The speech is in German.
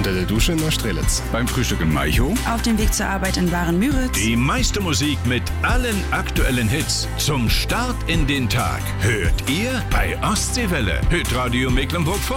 Unter der Dusche in Neustrelitz. Beim Frühstück in Malchow. Auf dem Weg zur Arbeit in Waren-Müritz. Die meiste Musik mit allen aktuellen Hits zum Start in den Tag hört ihr bei Ostseewelle. Hitradio Mecklenburg-Vorpommern.